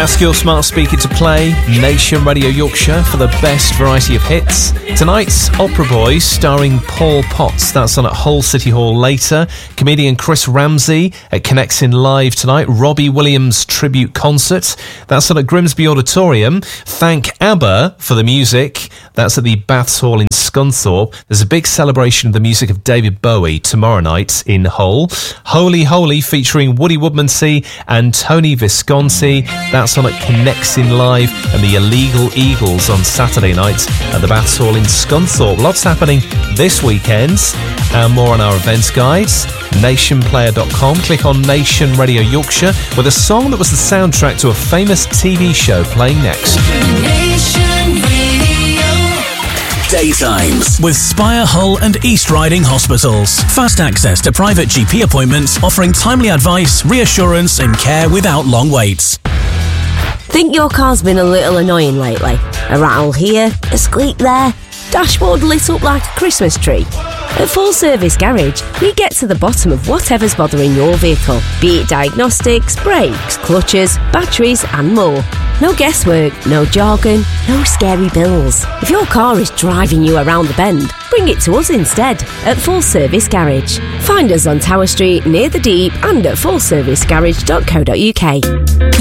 Ask your smart speaker to play Nation Radio Yorkshire for the best variety of hits. Tonight's Opera Boys starring Paul Potts. That's on at Hull City Hall later. Comedian Chris Ramsey at Connects in Live tonight. Robbie Williams tribute concert. That's on at Grimsby Auditorium. Thank ABBA for the music. That's at the Baths Hall in Scunthorpe. There's a big celebration of the music of David Bowie tomorrow night in Hull. Holy Holy featuring Woody Woodmansey and Tony Visconti. That's on at Connects in Live, and the Illegal Eagles on Saturday night at the Baths Hall in Scunthorpe. Lots happening this weekend, and more on our events guides. Nationplayer.com. Click on Nation Radio Yorkshire with a song that was the soundtrack to a famous TV show playing next. Daytimes with Spire, Hull and East Riding Hospitals. Fast access to private GP appointments, offering timely advice, reassurance and care without long waits. Think your car's been a little annoying lately? A rattle here, a squeak there, dashboard lit up like a Christmas tree? At Full Service Garage, we get to the bottom of whatever's bothering your vehicle, be it diagnostics, brakes, clutches, batteries and more. No guesswork, no jargon, no scary bills. If your car is driving you around the bend, bring it to us instead at Full Service Garage. Find us on Tower Street near the Deep and at fullservicegarage.co.uk.